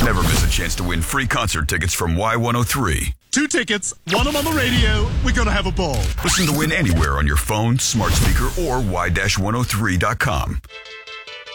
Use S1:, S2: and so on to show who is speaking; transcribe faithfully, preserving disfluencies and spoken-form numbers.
S1: Never miss a chance to win free concert tickets from Y one oh three.
S2: Two tickets, one of them on the radio. We're going to have a ball.
S1: Listen to Win anywhere on your phone, smart speaker, or Y one oh three dot com.